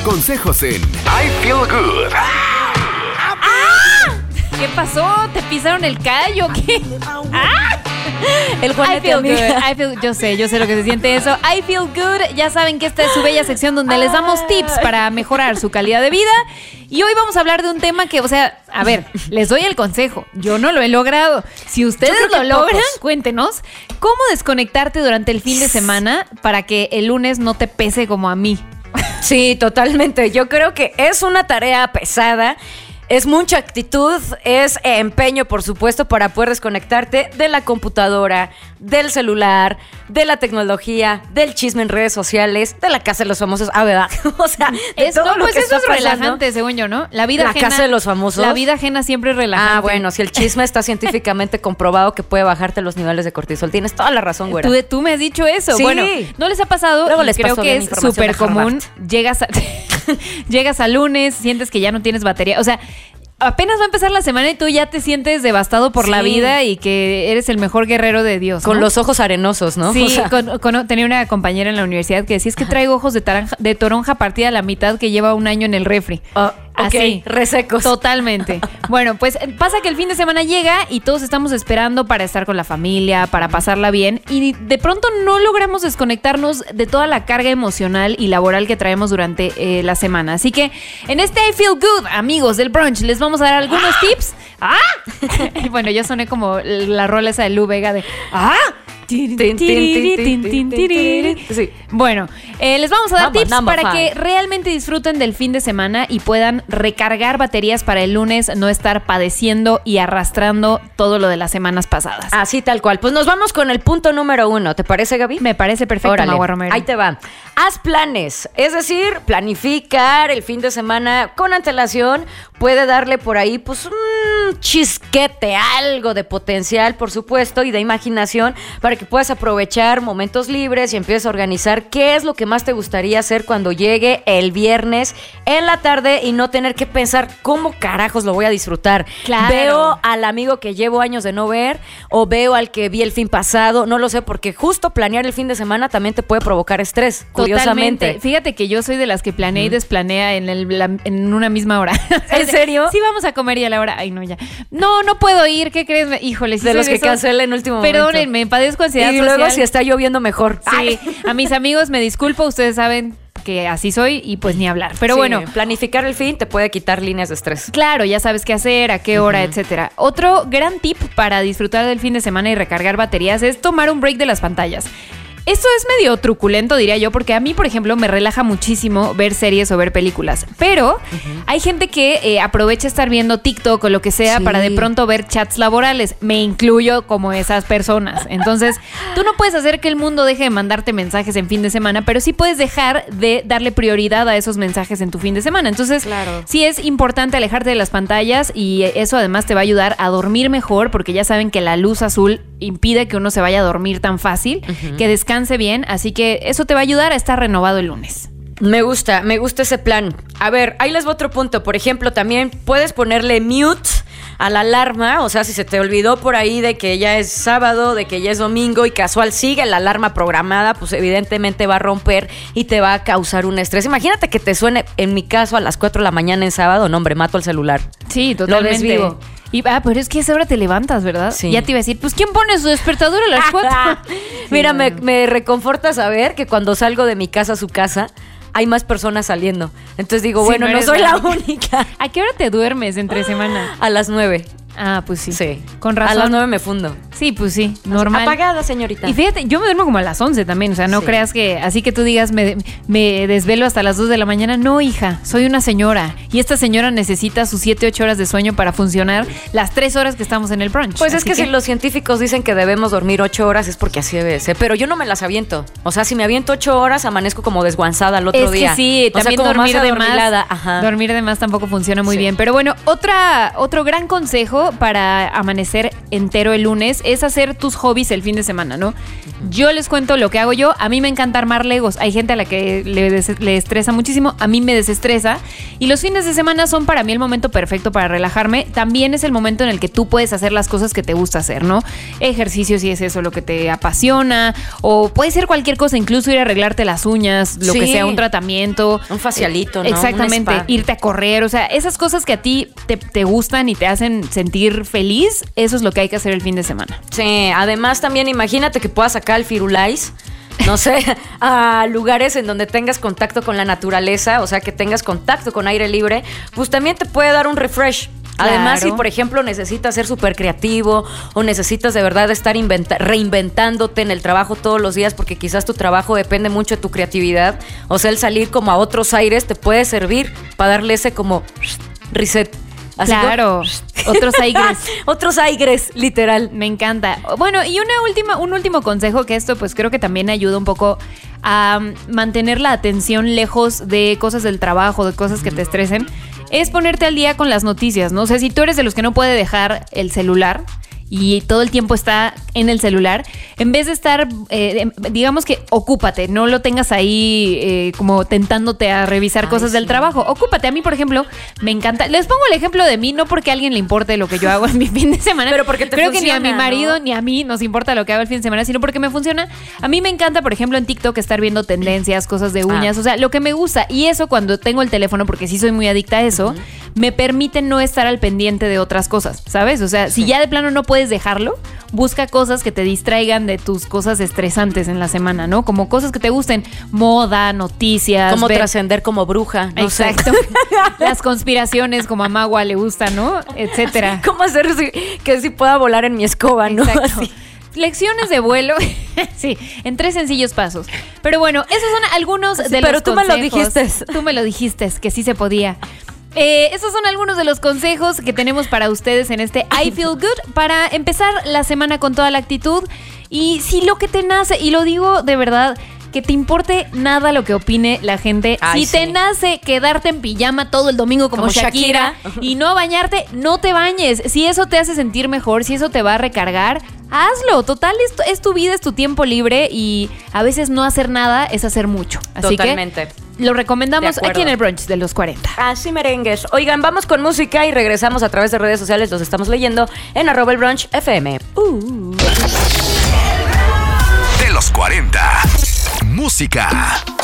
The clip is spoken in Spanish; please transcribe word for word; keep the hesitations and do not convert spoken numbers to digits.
consejos en I Feel Good. ¿Qué pasó? ¿Te pisaron el callo? ¿Qué? ¡Ah! El Juanete, I feel amiga. good. I feel, yo sé, yo sé lo que se siente eso. I feel good. Ya saben que esta es su bella sección donde les damos tips para mejorar su calidad de vida. Y hoy vamos a hablar de un tema que, o sea, a ver, les doy el consejo. Yo no lo he logrado. Si ustedes lo logran, pocos. Cuéntenos cómo desconectarte durante el fin de semana para que el lunes no te pese como a mí. Sí, totalmente. Yo creo que es una tarea pesada. Es mucha actitud, es empeño, por supuesto, para poder desconectarte de la computadora, del celular, de la tecnología, del chisme en redes sociales, de la casa de los famosos. Ah, ¿verdad? O sea, de es, todo no, lo pues que eso está es pasando. relajante, según yo, ¿no? La vida La ajena, casa de los famosos. La vida ajena siempre es relajante. Ah, bueno, si el chisme está científicamente comprobado que puede bajarte los niveles de cortisol. Tienes toda la razón, güera. Tú, tú me has dicho eso. Sí. Bueno, ¿no les ha pasado? Luego Y les creo paso que bien es información súper de común. Harvard. Llegas a, llegas a lunes, sientes que ya no tienes batería. O sea, apenas va a empezar la semana y tú ya te sientes devastado por Sí. la vida y que eres el mejor guerrero de Dios, ¿no? Con los ojos arenosos, ¿no? Sí, O sea, con- con- tenía una compañera en la universidad que decía, es que traigo ojos de, taranja, de toronja partida a la mitad que lleva un año en el refri. ah, ok, Así. resecos. Totalmente. Bueno, pues pasa que el fin de semana llega y todos estamos esperando para estar con la familia, para pasarla bien y de pronto no logramos desconectarnos de toda la carga emocional y laboral que traemos durante eh, la semana. Así que en este I Feel Good, amigos del brunch, les vamos a dar algunos tips. ¡Ah! Y bueno, yo soné como la rola esa de Lu Vega de ¡ah! Tin, tin, tin, tin, tin, tin. Sí. Bueno, eh, les vamos a dar Number, tips number para five. que realmente disfruten del fin de semana y puedan recargar baterías para el lunes, no estar padeciendo y arrastrando todo lo de las semanas pasadas. Así tal cual. Pues nos vamos con el punto número uno. ¿Te parece, Gaby? Me parece perfecto, Órale, Magua Romero. ahí te va. Haz planes, es decir, planificar el fin de semana con antelación. Puede darle por ahí, pues, un chisquete, algo de potencial, por supuesto, y de imaginación para que puedas aprovechar momentos libres y empieces a organizar qué es lo que más te gustaría hacer cuando llegue el viernes en la tarde y no tener que pensar cómo carajos lo voy a disfrutar. Claro. Veo al amigo que llevo años de no ver o veo al que vi el fin pasado, no lo sé, porque justo planear el fin de semana también te puede provocar estrés, curiosamente. Totalmente. Fíjate que yo soy de las que planea y desplanea en, el, la- en una misma hora. ¿En serio? Sí, vamos a comer y a la hora. Ay, no, ya. No, no puedo ir. ¿Qué crees? Híjole, sí De soy los que esos- cancelan en último momento. Perdónenme, padezco ansiedad Y luego social. si está lloviendo mejor. Sí, a mis amigos me disculpo, ustedes saben que así soy y pues ni hablar. Pero Sí, bueno, planificar el fin te puede quitar líneas de estrés. claro, ya sabes qué hacer, a qué hora, etcétera. Otro gran tip para disfrutar del fin de semana y recargar baterías es tomar un break de las pantallas. Esto es medio truculento, diría yo, porque a mí, por ejemplo, me relaja muchísimo ver series o ver películas. Pero hay gente que eh, aprovecha estar viendo TikTok o lo que sea Sí. para de pronto ver chats laborales. Me incluyo como esas personas. Entonces, tú no puedes hacer que el mundo deje de mandarte mensajes en fin de semana, pero sí puedes dejar de darle prioridad a esos mensajes en tu fin de semana. Entonces, Claro. sí es importante alejarte de las pantallas y eso además te va a ayudar a dormir mejor, porque ya saben que la luz azul impide que uno se vaya a dormir tan fácil, que descanse bien, así que eso te va a ayudar a estar renovado el lunes. Me gusta, me gusta ese plan. A ver, ahí les va otro punto. Por ejemplo, también puedes ponerle mute a la alarma. O sea, si se te olvidó por ahí de que ya es sábado, de que ya es domingo y casual sigue la alarma programada, pues evidentemente va a romper y te va a causar un estrés. Imagínate que te suene, en mi caso, a las cuatro de la mañana en sábado. No, hombre, mato el celular. Sí, totalmente. desvivo. Y, ah, pero es que a esa hora te levantas, ¿verdad? Sí. Ya te iba a decir, pues ¿quién pone su despertador a las cuatro? Mira, me, me reconforta saber que cuando salgo de mi casa a su casa, hay más personas saliendo. Entonces digo, Sí, bueno, no no, eres soy la la única. única. ¿A qué hora te duermes entre semana? A las nueve. Ah, pues sí. Sí. Con A las razón. nueve me fundo. Sí, pues sí, normal. Apagada, señorita. Y fíjate, yo me duermo como a las once también, o sea, no Sí. creas que así que tú digas me, me desvelo hasta las dos de la mañana. No, hija, soy una señora y esta señora necesita sus siete, ocho horas de sueño para funcionar las tres horas que estamos en el brunch. Pues es Así que, si los científicos dicen que debemos dormir ocho horas es porque así debe ser. Pero yo no me las aviento. O sea, si me aviento ocho horas, amanezco como desguanzada al otro es día. que sí, O sea, también como dormir de más, adormilada. Ajá. dormir de más tampoco funciona muy Sí. bien. Pero bueno, otra, otro gran consejo consejo para amanecer entero el lunes es hacer tus hobbies el fin de semana, ¿no? Yo les cuento lo que hago yo. A mí me encanta armar Legos. Hay gente a la que le, des- le estresa muchísimo. A mí me desestresa. Y los fines de semana son para mí el momento perfecto para relajarme. También es el momento en el que tú puedes hacer las cosas que te gusta hacer, ¿no? Ejercicio, si es eso lo que te apasiona. O puede ser cualquier cosa, incluso ir a arreglarte las uñas, lo Sí. que sea, un tratamiento. Un facialito, ¿no? Exactamente. Un spa. Irte a correr. O sea, esas cosas que a ti te, te gustan y te hacen sentir feliz, eso es lo que hay que hacer el fin de semana. Sí, además también imagínate que puedas sacar el Firulais, no sé, a lugares en donde tengas contacto con la naturaleza, o sea, que tengas contacto con aire libre, pues también te puede dar un refresh. Además, Claro. si por ejemplo necesitas ser súper creativo o necesitas de verdad estar inventa- reinventándote en el trabajo todos los días porque quizás tu trabajo depende mucho de tu creatividad, o sea, el salir como a otros aires te puede servir para darle ese como reset. Así Claro. como- Otros aires. Otros aires, literal. Me encanta. Bueno, y una última, un último consejo, que esto pues creo que también ayuda un poco a um, mantener la atención lejos de cosas del trabajo, de cosas que te estresen, es ponerte al día con las noticias, ¿no? O sea, si tú eres de los que no puede dejar el celular y todo el tiempo está en el celular, en vez de estar, eh, digamos que ocúpate, no lo tengas ahí eh, como tentándote a revisar Ay, cosas del sí. trabajo. Ocúpate. A mí, por ejemplo, me encanta. Les pongo el ejemplo de mí, no porque a alguien le importe lo que yo hago en mi fin de semana. Pero porque te Creo que ni a mi funciona, marido ¿no? ni a mí nos importa lo que hago el fin de semana, sino porque me funciona. A mí me encanta, por ejemplo, en TikTok estar viendo tendencias, cosas de uñas, Ah. o sea, lo que me gusta. Y eso cuando tengo el teléfono, porque sí soy muy adicta a eso, uh-huh. me permite no estar al pendiente de otras cosas, ¿sabes? O sea, si Sí. ya de plano no puedes dejarlo, busca cosas que te distraigan de tus cosas estresantes en la semana, ¿no? Como cosas que te gusten, moda, noticias. Como ver- trascender como bruja. No sé. Exacto. Las conspiraciones, como a Magua le gusta, ¿no? Etcétera. ¿Cómo hacer si- que si pueda volar en mi escoba, no? Exacto. Así. Lecciones de vuelo, sí, en tres sencillos pasos. Pero bueno, esos son algunos de Sí, los pero tú me lo consejos. dijiste. Tú me lo dijiste, que sí se podía. Eh, esos son algunos de los consejos que tenemos para ustedes en este I Feel Good para empezar la semana con toda la actitud. Y si lo que te nace, y lo digo de verdad, que te importe nada lo que opine la gente. Ay, si te sí. nace quedarte en pijama todo el domingo como, Como Shakira, Shakira. y no bañarte, no te bañes. Si eso te hace sentir mejor, si eso te va a recargar, hazlo. Total, es tu, es tu vida, es tu tiempo libre y a veces no hacer nada es hacer mucho. Así Totalmente. que lo recomendamos De acuerdo. aquí en el brunch de los cuarenta. Así merengues. Oigan, vamos con música y regresamos a través de redes sociales. Los estamos leyendo en arroba el brunch F M. Uh. De los cuarenta. Música.